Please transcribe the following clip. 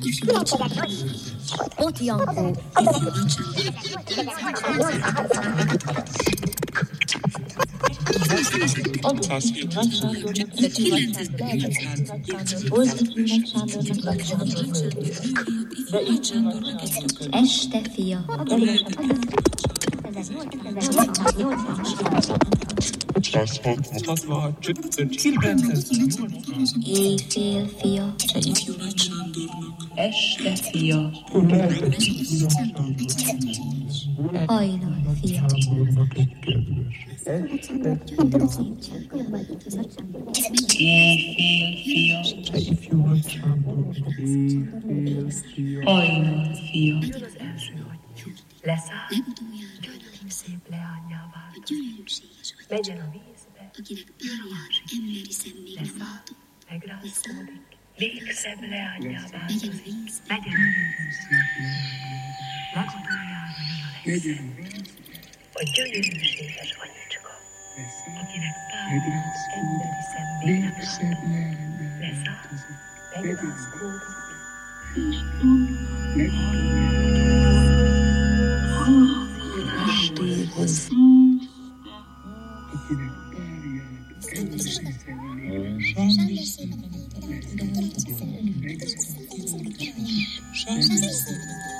Otiankó. Este fia. Éjfél fia. Este fia. Hajnal fia. Éjfél fia. Hajnal fia. Leszáll, szép leányjá legyen a vízbe, leszáll, megrázkódik, még szebb leányjá változik, legyen a vízbe, legutoljára mi a legszebb, a gyönyörűséges anyicska, akinek pár emberi szemlélet leszáll, megrázkódik, Estéhoz. Sándor szépen